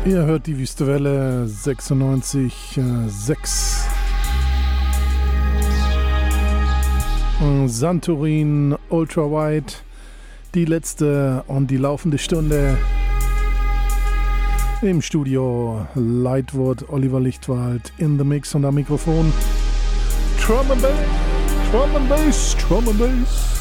Ihr hört die Wüstewelle 96,6. Santorin Ultra Wide, die letzte und die laufende Stunde. Im Studio Lightwood, Oliver Lichtwald in the Mix und am Mikrofon Drum and Bass, Drum and Bass, Drum and Bass.